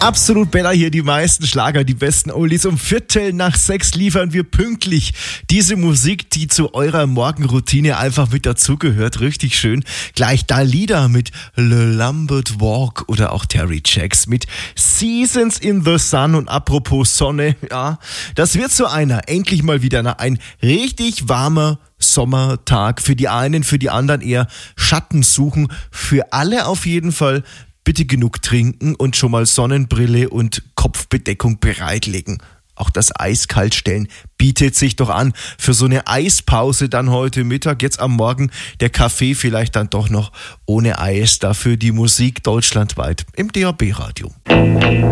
Absolut Bella hier, die meisten Schlager, die besten Oldies. Um 5:45 liefern wir pünktlich diese Musik, die zu eurer Morgenroutine einfach mit dazugehört. Richtig schön. Gleich Dalida mit Le Lambert Walk oder auch Terry Jacks mit Seasons in the Sun. Und apropos Sonne, ja, das wird so einer. Endlich mal wieder ein richtig warmer Sommertag. Für die einen, für die anderen eher Schatten suchen. Für alle auf jeden Fall bitte genug trinken und schon mal Sonnenbrille und Kopfbedeckung bereitlegen. Auch das Eiskaltstellen bietet sich doch an für so eine Eispause dann heute Mittag. Jetzt am Morgen der Kaffee vielleicht dann doch noch ohne Eis. Dafür die Musik deutschlandweit im DAB-Radio.